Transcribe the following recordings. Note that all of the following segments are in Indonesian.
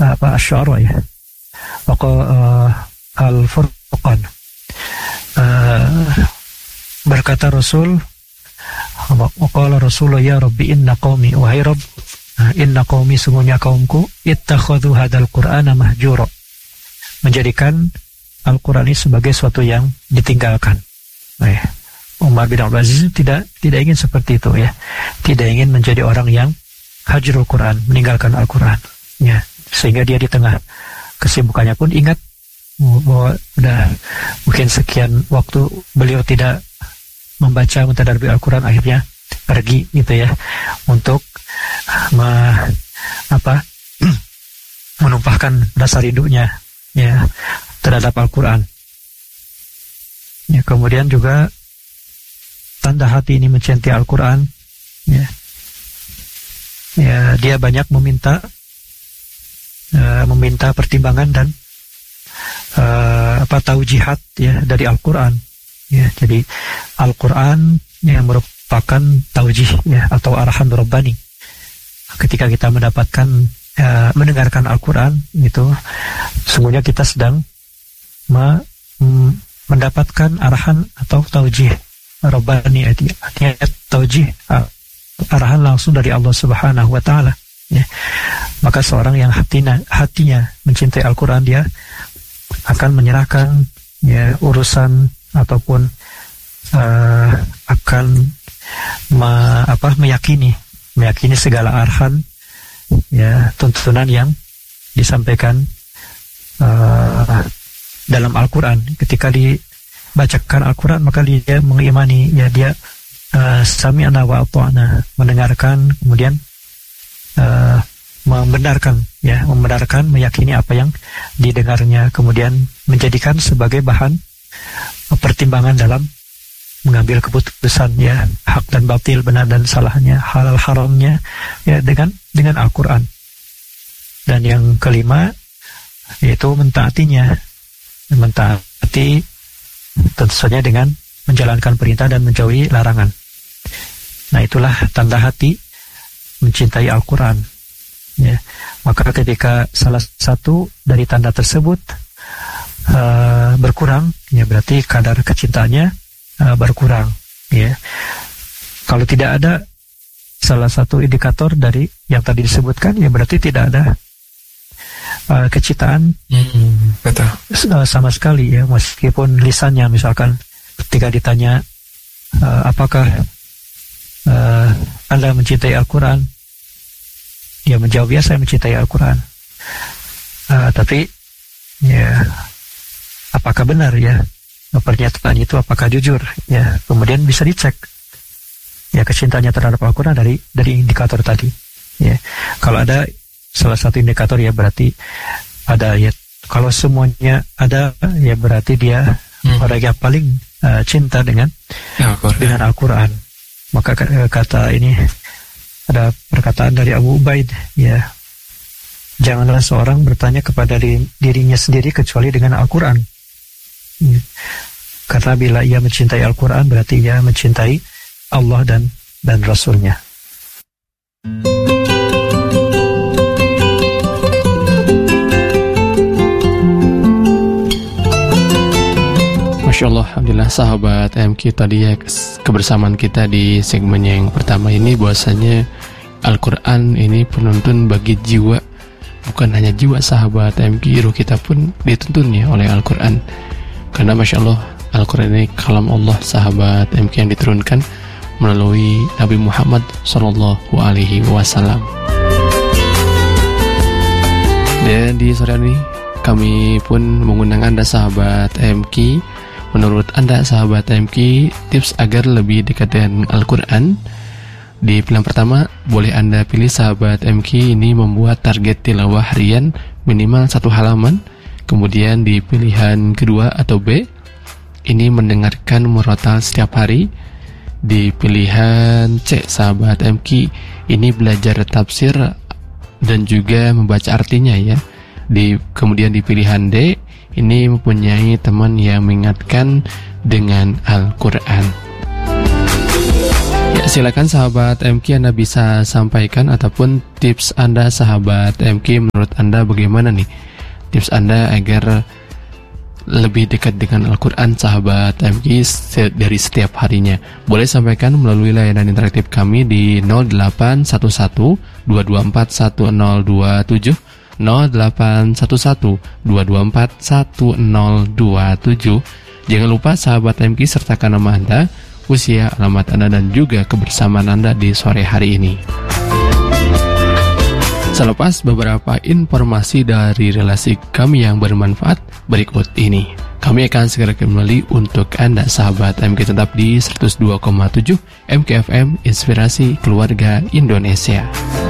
Asy-Syu'ara ya. Al-Furqan. Berkata Rasul, waqala Rasulullah ya Rabbi inna qaumi, wahai Rabb, inna qaumi, sungguhnya kaumku, ittakhadhu hadzal Qur'ana mahjura, menjadikan Al-Qur'an ini sebagai suatu yang ditinggalkan. Umar bin Abdul Aziz tidak ingin seperti itu ya. Tidak ingin menjadi orang yang hajrul Qur'an, meninggalkan Al-Qur'an ya. Sehingga dia di tengah kesibukannya pun ingat bahwa udah mungkin sekian waktu beliau tidak membaca mentadabbur Al-Quran, akhirnya pergi gitu ya untuk menumpahkan rasa rindunya ya terhadap Al-Quran ya. Kemudian juga tanda hati ini mencintai Al-Quran ya, dia banyak meminta pertimbangan dan taujihat ya dari Al-Quran ya. Jadi Al-Quran yang merupakan taujih ya, atau arahan Rabbani. Ketika kita mendengarkan Al-Quran itu, sungguhnya kita sedang mendapatkan arahan atau taujih Rabbani, artinya taujih, arahan langsung dari Allah Subhanahu wa Ta'ala ya. Maka seorang yang hatinya mencintai Al-Quran, dia akan menyerahkan ya urusan ataupun akan meyakini segala arahan ya, tuntunan yang disampaikan dalam Al-Quran. Ketika dibacakan Al-Quran, maka dia mengimani ya, dia sami'na wa ata'na, mendengarkan, kemudian membenarkan, meyakini apa yang didengarnya, kemudian menjadikan sebagai bahan pertimbangan dalam mengambil keputusan ya, hak dan batil, benar dan salahnya, halal haramnya ya, dengan Al-Quran. Dan yang kelima yaitu mentaati tentu saja dengan menjalankan perintah dan menjauhi larangan. Nah, itulah tanda hati mencintai Al-Quran ya. Maka ketika salah satu dari tanda tersebut berkurang ya, berarti kadar kecintaannya berkurang ya. Kalau tidak ada salah satu indikator dari yang tadi disebutkan ya, berarti tidak ada kecintaan sama sekali ya. Meskipun lisannya misalkan ketika ditanya apakah Anda mencintai Al-Quran, dia menjawab ya, saya mencintai Al-Quran, tapi ya apakah benar ya pernyataan itu, apakah jujur ya. Kemudian bisa dicek ya kecintaannya terhadap Al-Quran dari indikator tadi ya. Kalau ada salah satu indikator ya, berarti ada ya. Kalau semuanya ada ya, berarti dia orang yang paling cinta dengan Al-Quran. Maka kata ini, ada perkataan dari Abu Ubaid ya, janganlah seorang bertanya kepada dirinya sendiri kecuali dengan Al-Quran ya. Karena bila ia mencintai Al-Quran, berarti ia mencintai Allah dan Rasulnya. Masya Allah, alhamdulillah sahabat MQ, tadi ya kebersamaan kita di segmen yang pertama ini, bahwasanya Al-Quran ini penuntun bagi jiwa. Bukan hanya jiwa sahabat MQ, ruh kita pun dituntun ya oleh Al-Quran. Karena Masya Allah, Al-Quran ini kalam Allah sahabat MQ yang diturunkan melalui Nabi Muhammad SAW. Dan di sore ini kami pun mengundang Anda sahabat MQ. Menurut Anda sahabat MQ, tips agar lebih dekat dengan Al-Quran. Di pilihan pertama, boleh Anda pilih sahabat MQ ini membuat target tilawah harian minimal 1 halaman. Kemudian di pilihan kedua atau B, ini mendengarkan murotal setiap hari. Di pilihan C sahabat MQ, ini belajar tafsir dan juga membaca artinya ya. Kemudian di pilihan D, ini mempunyai teman yang mengingatkan dengan Al-Quran. Ya, Ya, silakan sahabat MK, Anda bisa sampaikan ataupun tips Anda sahabat MK, menurut Anda bagaimana nih tips Anda agar lebih dekat dengan Al-Quran sahabat MK dari setiap harinya. Boleh sampaikan melalui layanan interaktif kami di 0811 224 1027, 0811 224 1027. Jangan lupa sahabat MK sertakan nama Anda, usia, alamat Anda, dan juga kebersamaan Anda di sore hari ini. Selepas beberapa informasi dari relasi kami yang bermanfaat berikut ini, kami akan segera kembali untuk Anda sahabat MK, tetap di 102,7 MKFM, Inspirasi Keluarga Indonesia.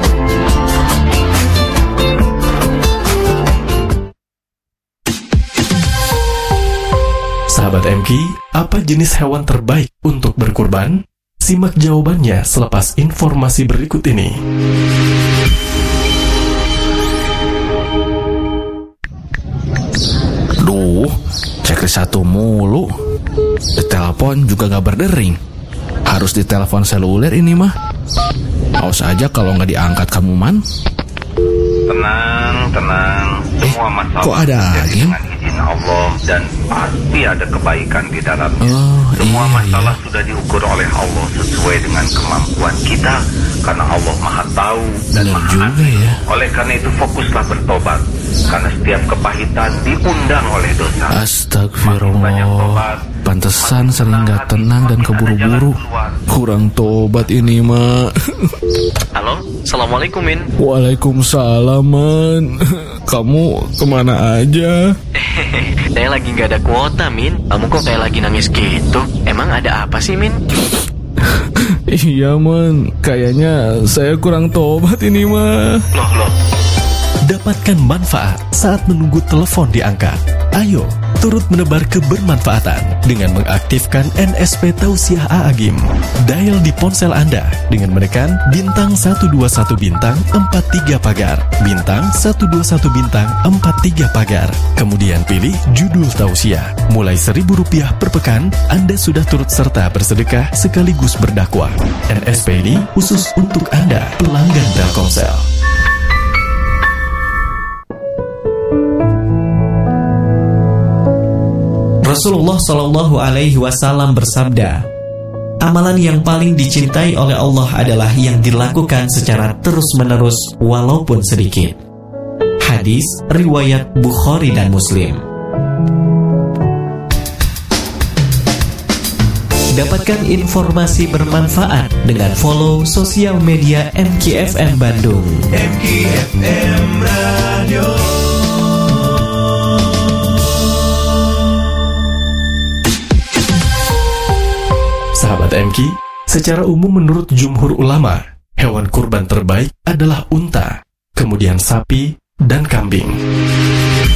Sahabat MK, apa jenis hewan terbaik untuk berkurban? Simak jawabannya selepas informasi berikut ini. Duh, checklist satu mulu. Ditelepon juga gak berdering. Harus ditelepon seluler ini mah. Awas aja kalau gak diangkat kamu, Man. Tenang. Semua masalah kok ada lagi? dengan izin Allah, dan pasti ada kebaikan di dalamnya. Semua masalah sudah diukur oleh Allah sesuai dengan kemampuan kita, karena Allah Maha Tahu dan Benar Maha juga Adil. ya. Oleh karena itu fokuslah bertobat, karena setiap kepahitan diundang oleh dosa. Astagfirullah. Pantesan sering gak tenang dan keburu-buru. Kurang tobat ini mah. Halo, Assalamualaikum Min. Waalaikumsalam, Man. Kamu kemana aja? Saya lagi gak ada kuota Min. Kamu kok kayak lagi nangis gitu? Emang ada apa sih Min? Iya, Man. Kayaknya saya kurang tobat ini mah. Loh. Dapatkan manfaat saat menunggu telepon diangkat. Ayo, turut menebar kebermanfaatan dengan mengaktifkan NSP Tausiah A'agim. Dial di ponsel Anda dengan menekan bintang 121 bintang 43 pagar, bintang 121 bintang 43 pagar. Kemudian pilih judul Tausiah. Mulai Rp1.000 per pekan, Anda sudah turut serta bersedekah sekaligus berdakwah. NSP ini khusus untuk Anda, pelanggan Telkomsel. Rasulullah Shallallahu Alaihi Wasallam bersabda, amalan yang paling dicintai oleh Allah adalah yang dilakukan secara terus-menerus walaupun sedikit. Hadis riwayat Bukhari dan Muslim. Dapatkan informasi bermanfaat dengan follow sosial media MKFM Bandung. MKFM Radio. Sahabat MK, secara umum menurut jumhur ulama, hewan kurban terbaik adalah unta, kemudian sapi, dan kambing.